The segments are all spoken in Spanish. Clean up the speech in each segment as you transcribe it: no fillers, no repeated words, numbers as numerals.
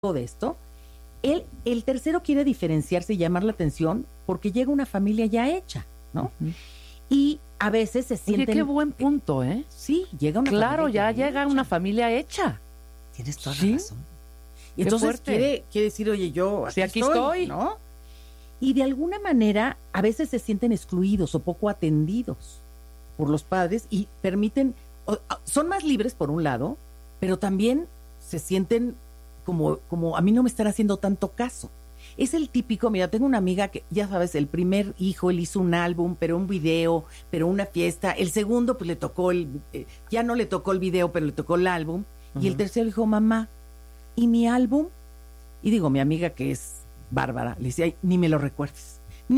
de esto. El tercero quiere diferenciarse y llamar la atención porque llega una familia ya hecha, ¿no? Uh-huh. Y a veces se sienten... Oye, qué buen punto, ¿eh? Sí, llega una claro, familia ya llega hecha. Una familia hecha. Tienes toda la razón. Y entonces quiere decir, oye, yo aquí estoy, ¿no? Y de alguna manera a veces se sienten excluidos o poco atendidos por los padres y permiten, son más libres por un lado, pero también se sienten como a mí no me están haciendo tanto caso. Es el típico, mira, tengo una amiga que, ya sabes, el primer hijo, él hizo un álbum, pero un video, pero una fiesta. El segundo, pues le tocó ya no le tocó el video, pero le tocó el álbum. Uh-huh. Y el tercero dijo, mamá, ¿y mi álbum? Y digo, mi amiga que es bárbara, le decía, ni me lo recuerdes,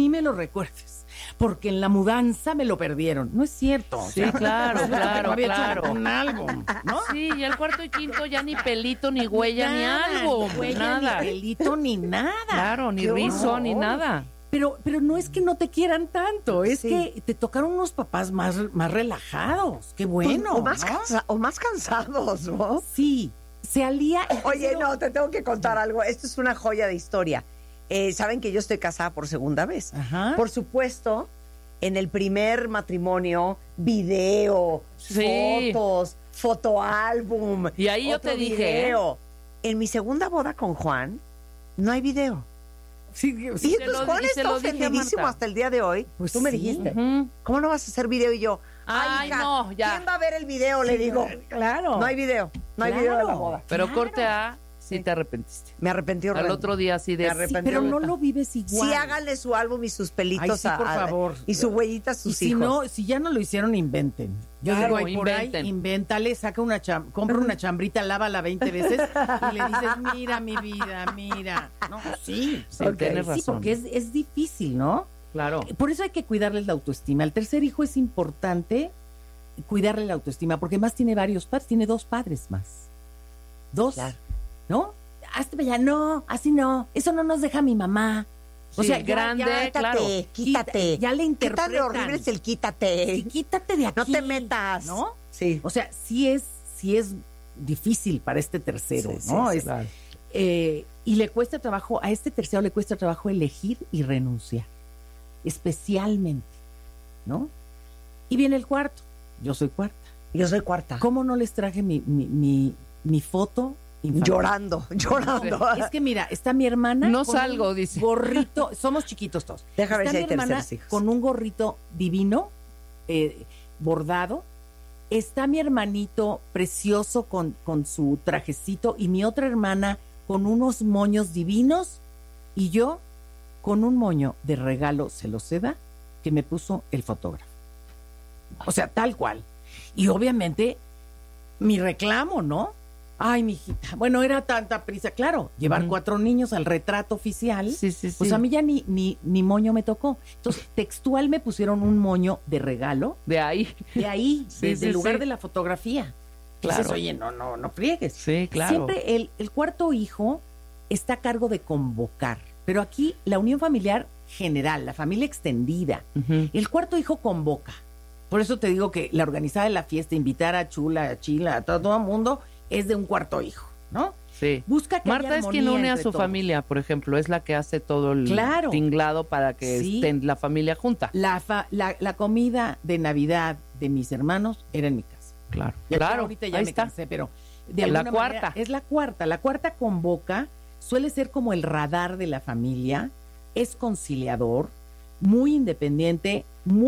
porque en la mudanza me lo perdieron. No es cierto. Sí, claro. No había hecho un álbum, ¿no? Sí, y el cuarto y quinto ya ni pelito, ni huella, ni álbum, nada. Ni pelito, ni nada. Claro, ni rizo, ni nada. Pero no es que no te quieran tanto, es que te tocaron unos papás más relajados. Qué bueno. O más cansados, ¿no? Sí, se alía. Oye, no, te tengo que contar algo. Esto es una joya de historia. Saben que yo estoy casada por segunda vez. Ajá. Por supuesto, en el primer matrimonio, video, fotos, fotoálbum. Y ahí yo te dije. En mi segunda boda con Juan, no hay video. Sí, y entonces Juan está ofendidísimo hasta el día de hoy. Pues tú me dijiste, ¿cómo no vas a hacer video? Y yo, ay, hija, no, ya. ¿Quién va a ver el video? Le digo, claro. No hay video, no hay video de la boda. Pero corte A, sí te arrepentiste. Me arrepentí horrendo. Al otro día sí de... pero no lo vives igual. Sí, háganle su álbum y sus pelitos. Sí, por favor. Y su huellita a sus hijos. No, si ya no lo hicieron, inventen. Yo digo, por ahí, invéntale, saca compra una chambrita, lávala 20 veces y le dices, mira mi vida, mira. No, sí. Tienes razón. Sí, porque es difícil, ¿no? Claro. Por eso hay que cuidarles la autoestima. Al tercer hijo es importante cuidarle la autoestima, porque más tiene varios padres, tiene 2 padres más. 2, claro. ¿No? Hazte ya, no, así no, eso no nos deja mi mamá. O sea, grande, quítate, claro. Quítate. Ya le interpretan. ¿Qué tan horrible es el quítate? Sí, quítate de aquí. No te metas. ¿No? Sí. O sea, sí es difícil para este tercero, ¿no? Sí, claro. Y le cuesta trabajo, a este tercero le cuesta trabajo elegir y renunciar. Especialmente, ¿no? Y viene el cuarto. Yo soy cuarta. Yo soy cuarta. ¿Cómo no les traje mi foto? Infantil. Llorando. Es que mira, está mi hermana. No salgo, dice. Gorrito, somos chiquitos todos. Déjame ver si hay hermana terceros hijos. Con un gorrito divino, bordado. Está mi hermanito precioso con su trajecito y mi otra hermana con unos moños divinos y yo con un moño de regalo celoseda que me puso el fotógrafo. O sea, tal cual. Y obviamente mi reclamo, ¿no? Ay, mijita, bueno, era tanta prisa, claro, llevar 4 niños al retrato oficial, pues a mí ya ni moño me tocó. Entonces, textual me pusieron un moño de regalo. De ahí, desde el lugar de la fotografía. Claro. Entonces, oye, no friegues. Sí, claro. Siempre el cuarto hijo está a cargo de convocar, pero aquí la unión familiar general, la familia extendida, el cuarto hijo convoca. Por eso te digo que la organizada de la fiesta, invitar a Chula, a Chila, a todo el mundo, es de un cuarto hijo, ¿no? Sí. Busca que Marta es quien une a su familia, por ejemplo, es la que hace todo el tinglado para que estén la familia junta. La comida de Navidad de mis hermanos era en mi casa. Claro, Ahorita ya me cansé, pero de alguna manera es la cuarta. La cuarta convoca, suele ser como el radar de la familia, es conciliador, muy independiente,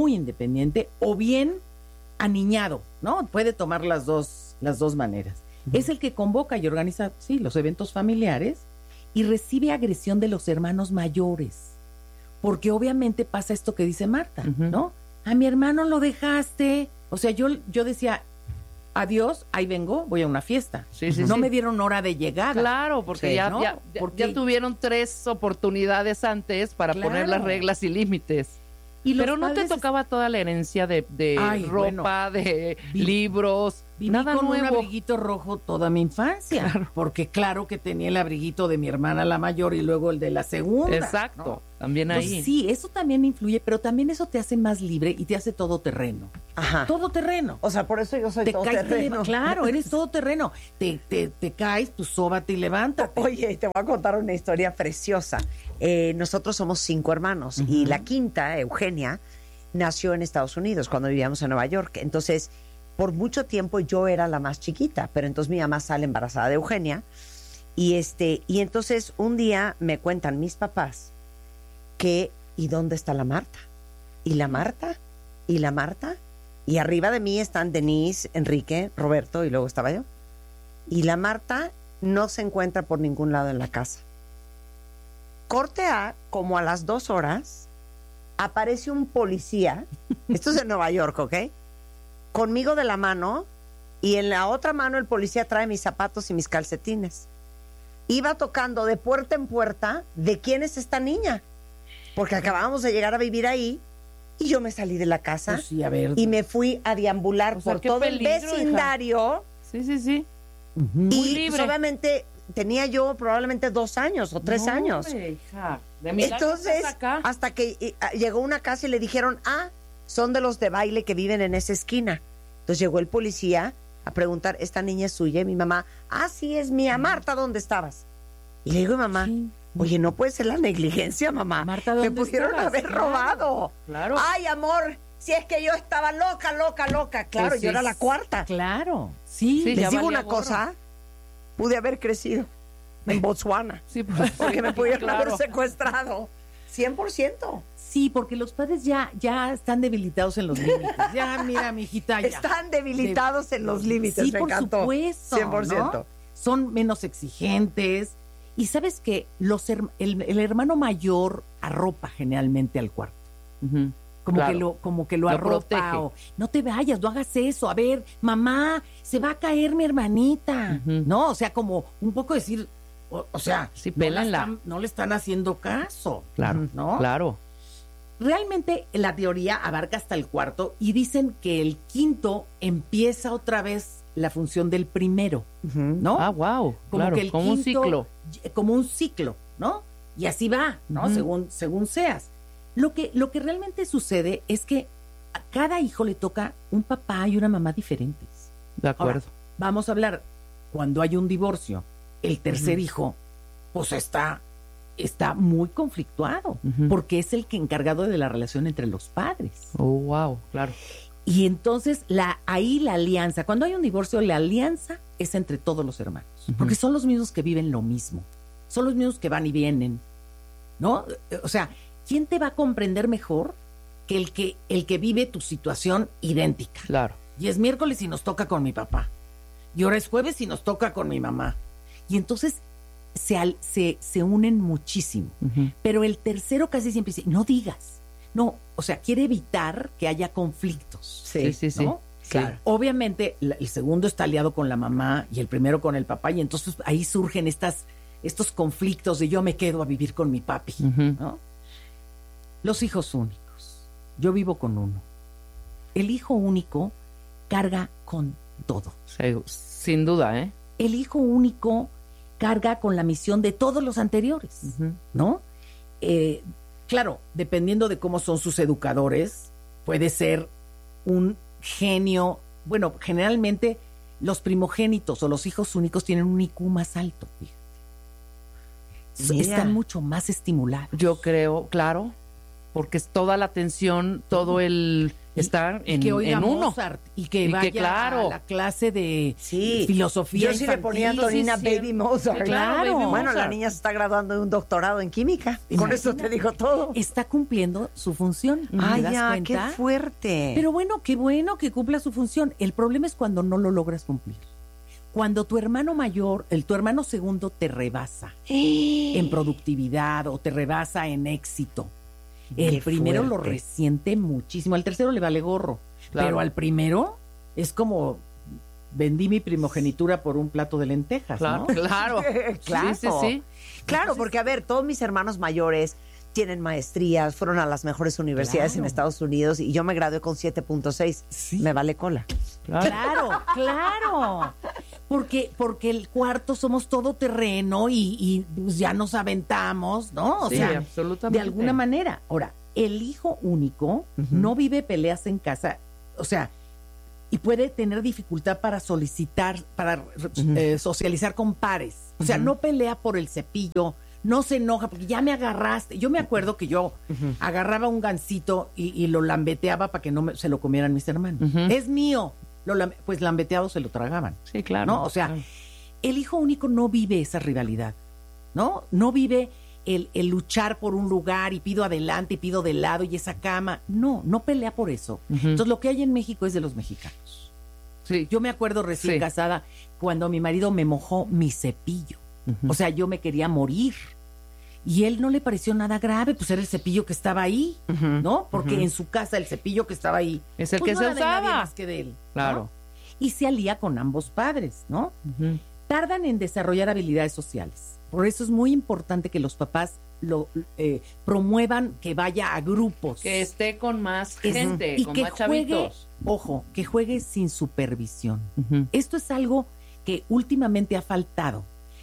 o bien aniñado, ¿no? Puede tomar las dos maneras. Es el que convoca y organiza, los eventos familiares y recibe agresión de los hermanos mayores. Porque obviamente pasa esto que dice Marta, ¿no? A mi hermano lo dejaste. O sea, yo decía, adiós, ahí vengo, voy a una fiesta. No me dieron hora de llegada. Claro, porque ya tuvieron 3 oportunidades antes para poner las reglas y límites. Pero no te tocaba toda la herencia de ropa, de libros. Viví con un abriguito rojo toda mi infancia, claro. Porque claro que tenía el abriguito de mi hermana la mayor y luego el de la segunda. Exacto, ¿no? También ahí. Entonces, sí, eso también influye, pero también eso te hace más libre y te hace todoterreno. Ajá. Todoterreno. O sea, por eso yo soy todoterreno. Claro, eres todoterreno. Te caes, pues sóbate y levántate. Oye, te voy a contar una historia preciosa. Nosotros somos 5 hermanos y la quinta, Eugenia, nació en Estados Unidos cuando vivíamos en Nueva York. Entonces, por mucho tiempo yo era la más chiquita, pero entonces mi mamá sale embarazada de Eugenia y entonces un día me cuentan mis papás que ¿y dónde está la Marta? ¿Y la Marta? ¿Y la Marta? Y arriba de mí están Denise, Enrique, Roberto y luego estaba yo. Y la Marta no se encuentra por ningún lado en la casa. Corte A, como a las 2 horas, aparece un policía, esto es en Nueva York, ¿ok?, conmigo de la mano, y en la otra mano el policía trae mis zapatos y mis calcetines. Iba tocando de puerta en puerta de quién es esta niña, porque acabábamos de llegar a vivir ahí, y yo me salí de la casa pues sí, a ver, y me fui a deambular por todo peligro, el vecindario. Hija. Sí. Muy libre. Pues, obviamente tenía yo probablemente 2 años o 3 años. Hija. Entonces, hasta que llegó una casa y le dijeron, son de los de baile que viven en esa esquina. Entonces llegó el policía a preguntar, ¿esta niña es suya? Y mi mamá, sí, es mía. Marta, ¿dónde estabas? Y le digo, mamá, oye, no puede ser la negligencia, mamá. Marta, ¿dónde me pudieron haber robado. Claro. Ay, amor, si es que yo estaba loca. Claro, pues yo era la cuarta. Claro, sí. Les digo una cosa, pude haber crecido en Botswana. Sí, porque me pudieron haber secuestrado. 100%. Sí, porque los padres ya están debilitados en los límites. Ya, mira, mijita, ya. Están debilitados en los límites, sí, me encantó. Supuesto, 100%. ¿no? Son menos exigentes. Y sabes que el hermano mayor arropa generalmente al cuarto. Como que lo arropa. O, no te vayas, no hagas eso. A ver, mamá, se va a caer mi hermanita. ¿No? O sea, como un poco decir, o sea, sí, no le están haciendo caso. Claro, ¿no? Claro. Realmente la teoría abarca hasta el cuarto y dicen que el quinto empieza otra vez la función del primero, ¿no? Wow, como que el como quinto, un ciclo. Como un ciclo, ¿no? Y así va, ¿no? Según seas. Lo que realmente sucede es que a cada hijo le toca un papá y una mamá diferentes. De acuerdo. Ahora, vamos a hablar, cuando hay un divorcio, el tercer hijo, pues está muy conflictuado, porque es el que encargado de la relación entre los padres. Oh, wow, claro. Y entonces ahí la alianza, cuando hay un divorcio, la alianza es entre todos los hermanos, porque son los mismos que viven lo mismo, son los mismos que van y vienen, ¿no? O sea, ¿quién te va a comprender mejor que el que vive tu situación idéntica? Claro. Y es miércoles y nos toca con mi papá, y ahora es jueves y nos toca con mi mamá. Y entonces se unen muchísimo. Pero el tercero casi siempre dice, no digas. No, o sea, quiere evitar que haya conflictos. Sí. ¿no? Claro. Obviamente, el segundo está aliado con la mamá y el primero con el papá, y entonces ahí surgen estos conflictos de yo me quedo a vivir con mi papi, ¿no? Los hijos únicos. Yo vivo con uno. El hijo único carga con todo. Sin duda, ¿eh? El hijo único carga con la misión de todos los anteriores, ¿no? Claro, dependiendo de cómo son sus educadores, puede ser un genio. Bueno, generalmente los primogénitos o los hijos únicos tienen un IQ más alto, fíjate. Están mucho más estimulados. Yo creo, claro, porque es toda la atención, todo el estar en uno. Mozart, y que vaya a la clase de filosofía. Yo sí le ponía a Antonina Baby Mozart. Claro. Baby Bueno, la niña se está graduando de un doctorado en química. Con eso te digo todo. Está cumpliendo su función. Ay, ya, qué fuerte. Pero bueno que cumpla su función. El problema es cuando no lo logras cumplir. Cuando tu hermano mayor, tu hermano segundo te rebasa en productividad o te rebasa en éxito. El primero lo resiente muchísimo, al tercero le vale gorro, pero al primero es como vendí mi primogenitura por un plato de lentejas, ¿no? Claro. Claro. Sí. Claro, porque a ver, todos mis hermanos mayores tienen maestrías, fueron a las mejores universidades en Estados Unidos y yo me gradué con 7.6. Sí. Me vale cola. Claro. Porque el cuarto somos todoterreno y pues ya nos aventamos, ¿no? O sea, absolutamente. De alguna manera. Ahora, el hijo único no vive peleas en casa, o sea, y puede tener dificultad para solicitar, para socializar con pares. O sea, no pelea por el cepillo, no se enoja porque ya me agarraste. Yo me acuerdo que yo agarraba un gansito y lo lambeteaba para que no se lo comieran mis hermanos. Es mío. Pues lambeteado se lo tragaban. Sí, claro. ¿No? O sea, el hijo único no vive esa rivalidad, ¿no? No vive el luchar por un lugar y pido adelante y pido de lado y esa cama. No pelea por eso. Entonces, lo que hay en México es de los mexicanos. Sí. Yo me acuerdo recién casada cuando mi marido me mojó mi cepillo. O sea, yo me quería morir. Y él no le pareció nada grave, pues era el cepillo que estaba ahí, ¿no? Porque en su casa el cepillo que estaba ahí es el pues que no se era usaba. De nadie más que de él, claro. ¿no? Y se alía con ambos padres, ¿no? Tardan en desarrollar habilidades sociales. Por eso es muy importante que los papás lo promuevan, que vaya a grupos. Que esté con más gente, y con que más chavitos. Que juegue sin supervisión. Esto es algo que últimamente ha faltado.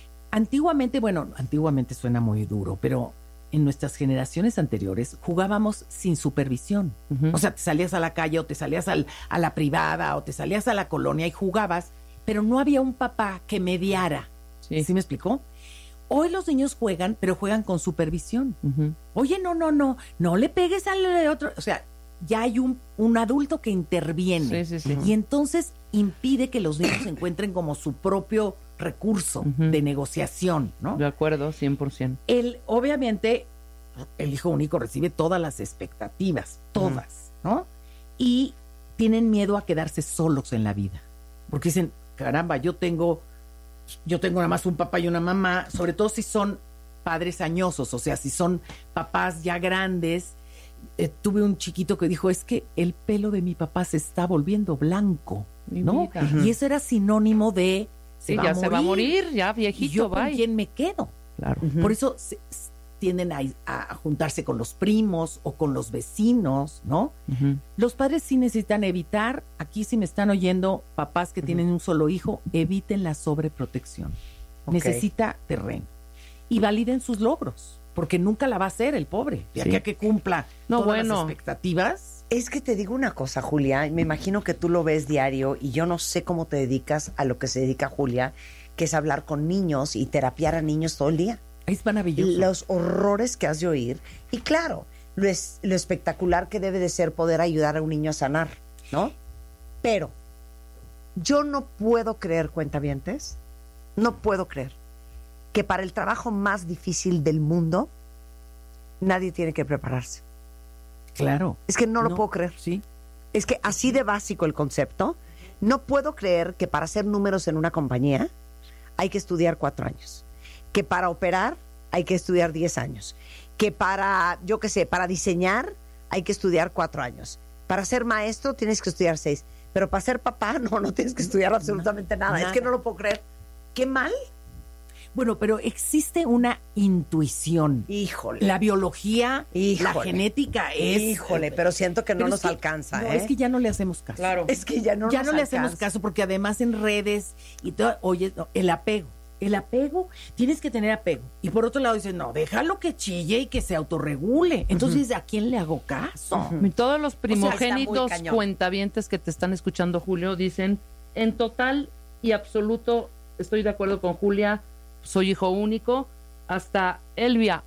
Antiguamente suena muy duro, pero en nuestras generaciones anteriores jugábamos sin supervisión. O sea, te salías a la calle o te salías a la privada o te salías a la colonia y jugabas, pero no había un papá que mediara. ¿Sí me explicó? Hoy los niños juegan, pero juegan con supervisión. Oye, no le pegues al otro. O sea, ya hay un adulto que interviene. Sí. Y entonces impide que los niños encuentren como su propio recurso de negociación, ¿no? De acuerdo, 100%. Obviamente, el hijo único recibe todas las expectativas, todas, ¿no? Y tienen miedo a quedarse solos en la vida. Porque dicen, caramba, yo tengo nada más un papá y una mamá, sobre todo si son padres añosos, o sea, si son papás ya grandes. Tuve un chiquito que dijo, es que el pelo de mi papá se está volviendo blanco, ¿no? Y eso era sinónimo de se va a morir, ya viejito, ¿y yo con quién me quedo? Claro. Por eso tienden a juntarse con los primos o con los vecinos, ¿no? Los padres sí necesitan evitar, aquí si me están oyendo papás que tienen un solo hijo, eviten la sobreprotección. Necesita terreno. Y validen sus logros, porque nunca la va a hacer el pobre, de aquí a que cumpla todas las expectativas. Es que te digo una cosa, Julia, me imagino que tú lo ves diario y yo no sé cómo te dedicas a lo que se dedica Julia, que es hablar con niños y terapiar a niños todo el día. Es maravilloso. Los horrores que has de oír y claro, lo espectacular que debe de ser poder ayudar a un niño a sanar, ¿no? Pero yo no puedo creer, cuentavientes, no puedo creer que para el trabajo más difícil del mundo nadie tiene que prepararse. Claro. Es que no lo puedo creer. Sí. Es que así de básico el concepto. No puedo creer que para hacer números en una compañía hay que estudiar 4 años. Que para operar hay que estudiar 10 años. Que para, para diseñar hay que estudiar 4 años. Para ser maestro tienes que estudiar 6. Pero para ser papá no tienes que estudiar absolutamente nada. Es que no lo puedo creer. ¿Qué mal? Bueno, pero existe una intuición. Híjole. La biología, la genética es... Híjole, pero siento que no nos alcanza, No, es que ya no le hacemos caso. Claro. Es que ya no le hacemos caso porque además en redes y todo, oye, el apego. El apego, tienes que tener apego. Y por otro lado dices, no, déjalo que chille y que se autorregule. Entonces, ¿a quién le hago caso? Todos los primogénitos cuentavientes que te están escuchando, Julio, dicen, en total y absoluto, estoy de acuerdo con Julia, soy hijo único, hasta Elvia.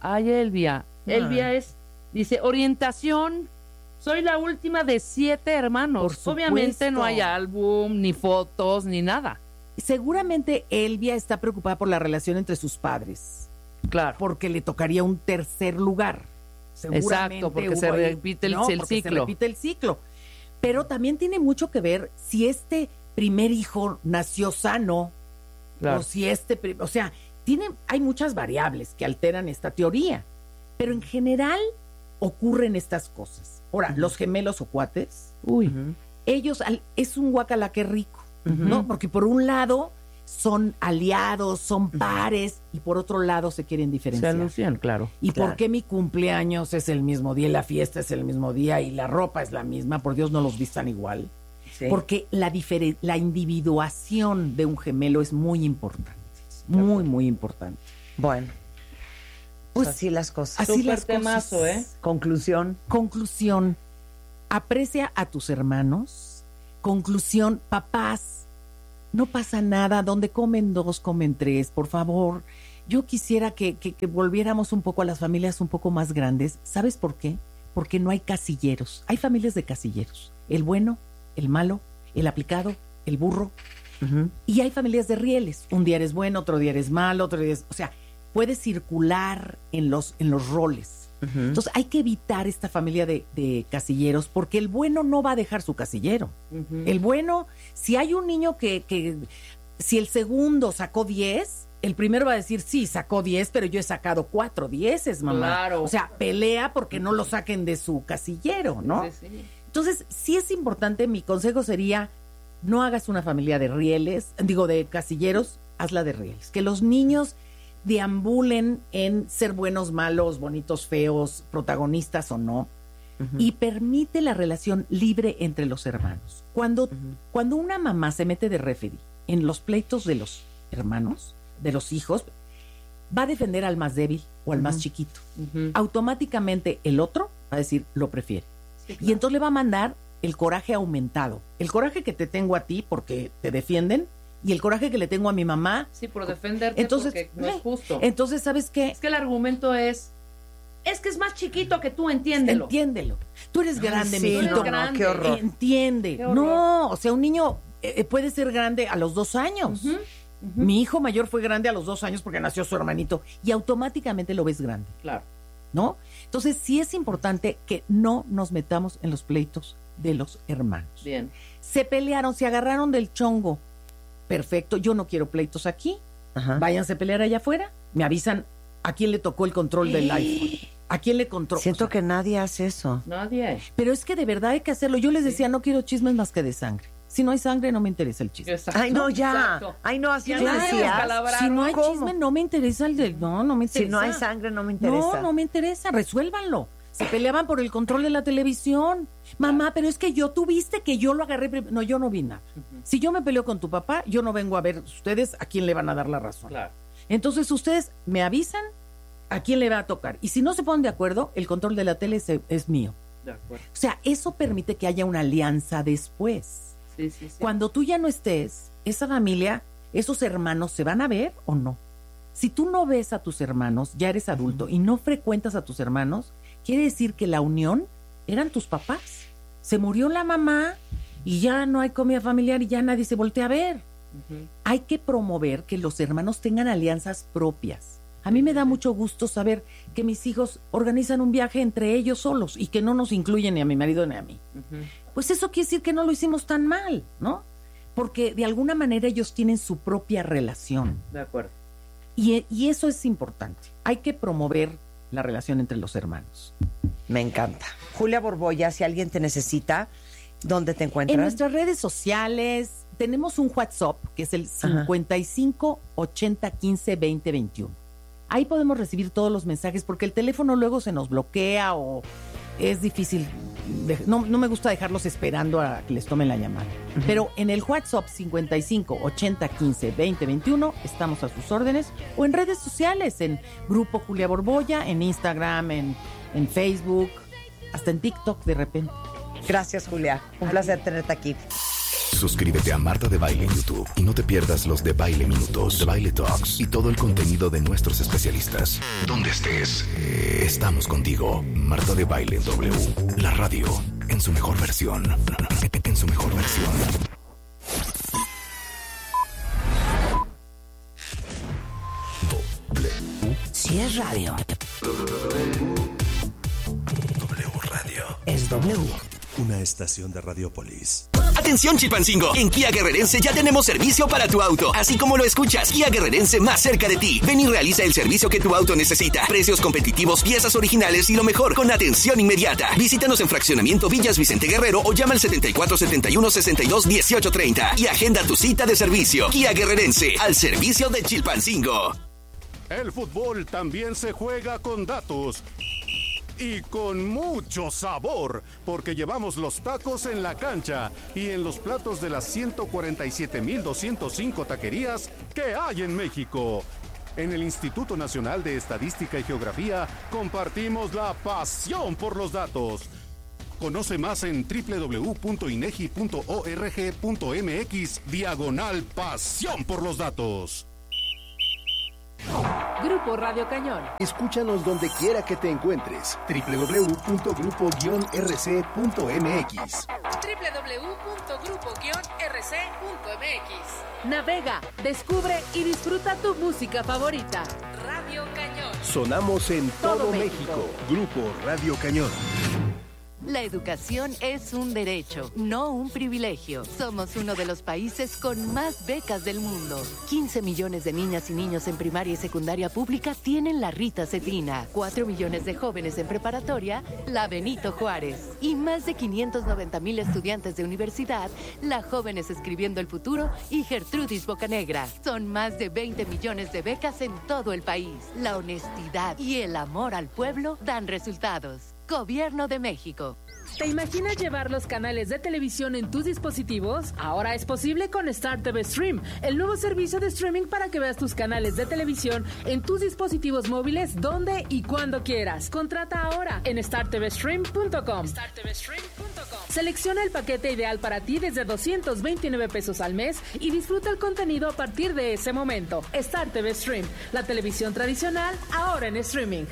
Elvia dice, orientación, soy la última de 7 hermanos. Obviamente no hay álbum, ni fotos, ni nada. Seguramente Elvia está preocupada por la relación entre sus padres. Claro. Porque le tocaría un tercer lugar. Exacto, porque se repite el ciclo. Se repite el ciclo. Pero también tiene mucho que ver si este primer hijo nació sano, claro, o si o sea, hay muchas variables que alteran esta teoría, pero en general ocurren estas cosas. Ahora, los gemelos o cuates, ellos, es un guacala que rico, ¿no? Porque por un lado son aliados, son pares, y por otro lado se quieren diferenciar. Se anuncian, claro. ¿Y claro. por qué mi cumpleaños es el mismo día y la fiesta es el mismo día y la ropa es la misma? Por Dios, no los vistan igual. Sí. Porque la individuación de un gemelo es muy importante. Muy, muy importante. Bueno, pues así las cosas. Así Súper las temazo, cosas. Conclusión. Aprecia a tus hermanos. Conclusión, papás, no pasa nada. Donde comen 2, comen 3, por favor. Yo quisiera que volviéramos un poco a las familias un poco más grandes. ¿Sabes por qué? Porque no hay casilleros. Hay familias de casilleros. El bueno, el malo, el aplicado, el burro. Uh-huh. Y hay familias de rieles. Un día eres bueno, otro día eres malo, otro día o sea, puedes circular en los roles. Uh-huh. Entonces hay que evitar esta familia de casilleros, porque el bueno no va a dejar su casillero. Uh-huh. El bueno, si hay un niño que si el segundo sacó 10, el primero va a decir, sí, sacó 10, pero yo he sacado 4 10, mamá. Claro. O sea, pelea porque no lo saquen de su casillero, ¿no? Sí, sí. Entonces, sí es importante, mi consejo sería, no hagas una familia de rieles, de casilleros, hazla de rieles. Que los niños deambulen en ser buenos, malos, bonitos, feos, protagonistas o no. Uh-huh. Y permite la relación libre entre los hermanos. Cuando una mamá se mete de referee en los pleitos de los hermanos, de los hijos, va a defender al más débil o al más chiquito. Uh-huh. Automáticamente el otro va a decir, lo prefiere. Sí, claro. Y entonces le va a mandar el coraje aumentado. El coraje que te tengo a ti porque te defienden y el coraje que le tengo a mi mamá. Sí, por defenderte, entonces, porque no es justo. Entonces, ¿sabes qué? Es que el argumento es que es más chiquito que tú, entiéndelo. Entiéndelo. Tú eres grande, sí, mijito. No, qué horror. Entiende. Qué horror. No, o sea, un niño puede ser grande a los 2 años. Uh-huh. Uh-huh. Mi hijo mayor fue grande a los 2 años porque nació su hermanito y automáticamente lo ves grande. Claro. ¿No? Entonces, sí es importante que no nos metamos en los pleitos de los hermanos. Bien. Se pelearon, se agarraron del chongo. Perfecto, yo no quiero pleitos aquí. Ajá. Váyanse a pelear allá afuera. Me avisan a quién le tocó el control del iPhone. ¿A quién le controló? Siento que nadie hace eso. Nadie. Pero es que de verdad hay que hacerlo. Yo les decía, no quiero chismes más que de sangre. Si no hay sangre, no me interesa el chisme. Exacto. Ay, no, ya. Exacto. Ay, no, así me decías. Si no hay chisme, no me interesa el de... No me interesa. Si no hay sangre, no me interesa. No me interesa. Resuélvanlo. Se peleaban por el control de la televisión. Mamá, pero es que tú viste que yo lo agarré. No, yo no vi nada. Uh-huh. Si yo me peleo con tu papá, yo no vengo a ver ustedes a quién le van a dar la razón. Claro. Entonces ustedes me avisan a quién le va a tocar. Y si no se ponen de acuerdo, el control de la tele es mío. De acuerdo. O sea, eso permite que haya una alianza después. Sí, sí, sí. Cuando tú ya no estés, esa familia, esos hermanos, ¿se van a ver o no? Si tú no ves a tus hermanos, ya eres adulto, y no frecuentas a tus hermanos, quiere decir que la unión eran tus papás. Se murió la mamá y ya no hay comida familiar y ya nadie se voltea a ver. Uh-huh. Hay que promover que los hermanos tengan alianzas propias. A mí me da mucho gusto saber que mis hijos organizan un viaje entre ellos solos y que no nos incluyen ni a mi marido ni a mí. Uh-huh. Pues eso quiere decir que no lo hicimos tan mal, ¿no? Porque de alguna manera ellos tienen su propia relación. De acuerdo. Y eso es importante. Hay que promover la relación entre los hermanos. Me encanta. Julia Borboya, si alguien te necesita, ¿dónde te encuentras? En nuestras redes sociales tenemos un WhatsApp que es el 55 80 15 20 21. Ahí podemos recibir todos los mensajes porque el teléfono luego se nos bloquea o es difícil. No me gusta dejarlos esperando a que les tomen la llamada. Uh-huh. Pero en el WhatsApp 55 80 15 20 21 estamos a sus órdenes, o en redes sociales, en Grupo Julia Borboya, en Instagram, en Facebook, hasta en TikTok de repente. Gracias, Julia. Un placer tenerte aquí. Suscríbete a Marta de Baile en YouTube y no te pierdas los de Baile Minutos, de Baile Talks y todo el contenido de nuestros especialistas. Donde estés, estamos contigo. Marta de Baile W, la radio en su mejor versión. En su mejor versión. W. Si es radio. W Radio. Es W. Una estación de Radiopolis. Atención Chilpancingo, en Kia Guerrerense ya tenemos servicio para tu auto, así como lo escuchas, Kia Guerrerense más cerca de ti. Ven y realiza el servicio que tu auto necesita. Precios competitivos, piezas originales y lo mejor, con atención inmediata. Visítanos en Fraccionamiento Villas Vicente Guerrero o llama al 7471-621830 y agenda tu cita de servicio. Kia Guerrerense, al servicio de Chilpancingo. El fútbol también se juega con datos. Y con mucho sabor, porque llevamos los tacos en la cancha y en los platos de las 147,205 taquerías que hay en México. En el Instituto Nacional de Estadística y Geografía compartimos la pasión por los datos. Conoce más en www.inegi.org.mx/pasión por los datos. Grupo Radio Cañón. Escúchanos donde quiera que te encuentres. www.grupo-rc.mx. www.grupo-rc.mx. Navega, descubre y disfruta tu música favorita. Radio Cañón. Sonamos en todo México. Grupo Radio Cañón. La educación es un derecho, no un privilegio. Somos uno de los países con más becas del mundo. 15 millones de niñas y niños en primaria y secundaria pública tienen la Rita Cetina. 4 millones de jóvenes en preparatoria, la Benito Juárez. Y más de 590,000 estudiantes de universidad, la Jóvenes Escribiendo el Futuro y Gertrudis Bocanegra. Son más de 20 millones de becas en todo el país. La honestidad y el amor al pueblo dan resultados. Gobierno de México. ¿Te imaginas llevar los canales de televisión en tus dispositivos? Ahora es posible con Star TV Stream, el nuevo servicio de streaming para que veas tus canales de televisión en tus dispositivos móviles donde y cuando quieras. Contrata ahora en startvstream.com. Selecciona el paquete ideal para ti desde 229 pesos al mes y disfruta el contenido a partir de ese momento. Star TV Stream, la televisión tradicional ahora en streaming.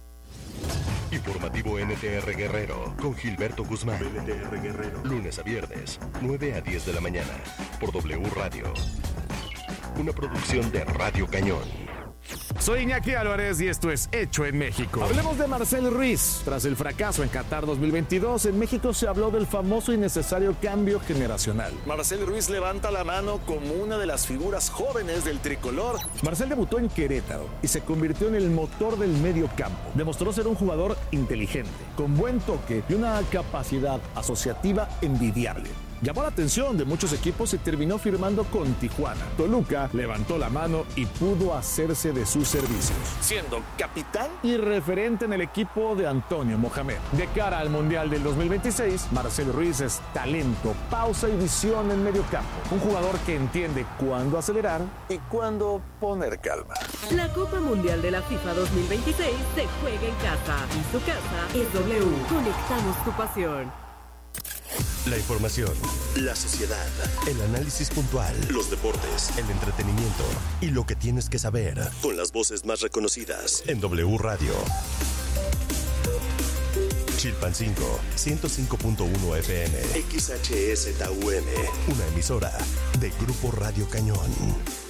Informativo NTR Guerrero con Gilberto Guzmán. NTR Guerrero. Lunes a viernes, 9 a 10 de la mañana. Por W Radio. Una producción de Radio Cañón. Soy Iñaki Álvarez y esto es Hecho en México. Hablemos de Marcel Ruiz. Tras el fracaso en Qatar 2022, en México se habló del famoso y necesario cambio generacional. Marcel Ruiz levanta la mano como una de las figuras jóvenes del tricolor. Marcel debutó en Querétaro y se convirtió en el motor del medio campo. Demostró ser un jugador inteligente, con buen toque y una capacidad asociativa envidiable. Llamó la atención de muchos equipos y terminó firmando con Tijuana. Toluca levantó la mano y pudo hacerse de sus servicios, siendo capitán y referente en el equipo de Antonio Mohamed. De cara al Mundial del 2026, Marcel Ruiz es talento, pausa y visión en medio campo. Un jugador que entiende cuándo acelerar y cuándo poner calma. La Copa Mundial de la FIFA 2026 se juega en casa y su casa es W. Conectamos tu pasión. La información, la sociedad, el análisis puntual, los deportes, el entretenimiento y lo que tienes que saber con las voces más reconocidas en W Radio. Chilpancingo, 105.1 FM, XHSTUM, una emisora de Grupo Radio Cañón.